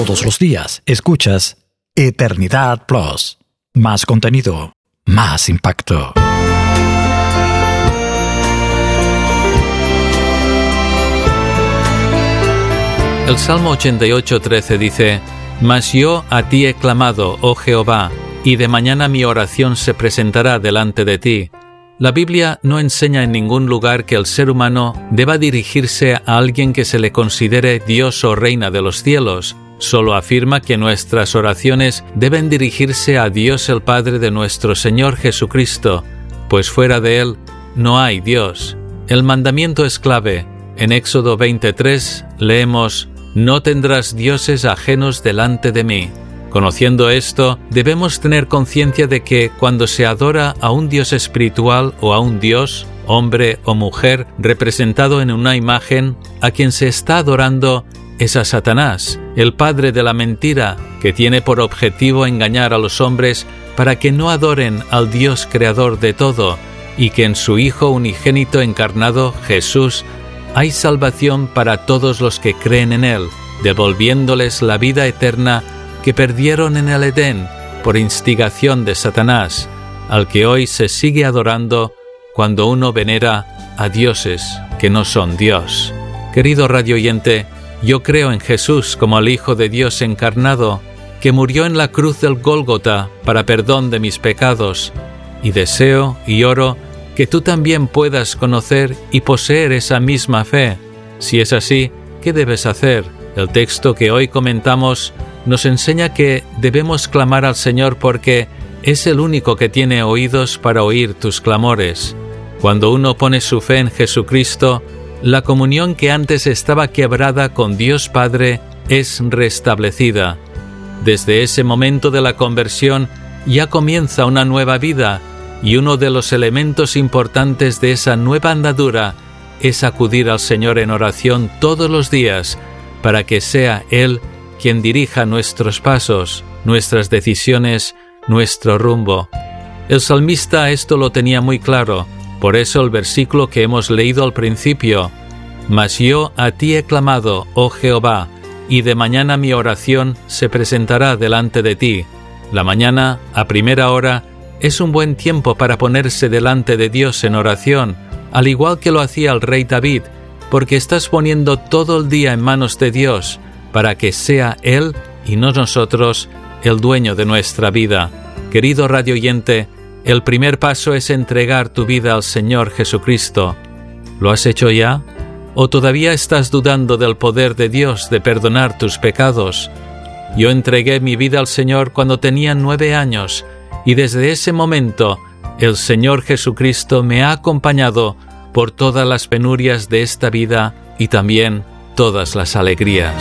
Todos los días escuchas Eternidad Plus. Más contenido, más impacto. El Salmo 88:13 dice: Mas yo a ti he clamado, oh Jehová, y de mañana mi oración se presentará delante de ti. La Biblia no enseña en ningún lugar que el ser humano deba dirigirse a alguien que se le considere Dios o Reina de los cielos. Solo afirma que nuestras oraciones deben dirigirse a Dios el Padre de nuestro Señor Jesucristo, pues fuera de Él no hay Dios. El mandamiento es clave. En Éxodo 20:3 leemos: No tendrás dioses ajenos delante de mí. Conociendo esto, debemos tener conciencia de que cuando se adora a un Dios espiritual o a un Dios, hombre o mujer, representado en una imagen, a quien se está adorando es a Satanás, el padre de la mentira, que tiene por objetivo engañar a los hombres para que no adoren al Dios creador de todo, y que en su Hijo unigénito encarnado, Jesús, hay salvación para todos los que creen en Él, devolviéndoles la vida eterna que perdieron en el Edén por instigación de Satanás, al que hoy se sigue adorando cuando uno venera a dioses que no son Dios. Querido radioyente, yo creo en Jesús como el Hijo de Dios encarnado, que murió en la cruz del Gólgota para perdón de mis pecados, y deseo y oro que tú también puedas conocer y poseer esa misma fe. Si es así, ¿qué debes hacer? El texto que hoy comentamos nos enseña que debemos clamar al Señor porque es el único que tiene oídos para oír tus clamores. Cuando uno pone su fe en Jesucristo, la comunión que antes estaba quebrada con Dios Padre es restablecida. Desde ese momento de la conversión ya comienza una nueva vida, y uno de los elementos importantes de esa nueva andadura es acudir al Señor en oración todos los días para que sea Él quien dirija nuestros pasos, nuestras decisiones, nuestro rumbo. El salmista esto lo tenía muy claro, por eso el versículo que hemos leído al principio: Mas yo a ti he clamado, oh Jehová, y de mañana mi oración se presentará delante de ti. La mañana, a primera hora, es un buen tiempo para ponerse delante de Dios en oración, al igual que lo hacía el rey David, porque estás poniendo todo el día en manos de Dios, para que sea Él y no nosotros el dueño de nuestra vida. Querido radioyente, el primer paso es entregar tu vida al Señor Jesucristo. ¿Lo has hecho ya? ¿O todavía estás dudando del poder de Dios de perdonar tus pecados? Yo entregué mi vida al Señor cuando tenía 9 años, y desde ese momento el Señor Jesucristo me ha acompañado por todas las penurias de esta vida y también todas las alegrías.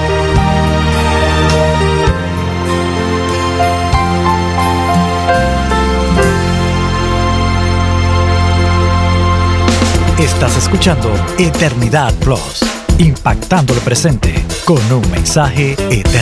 Estás escuchando Eternidad Plus, impactando el presente con un mensaje eterno.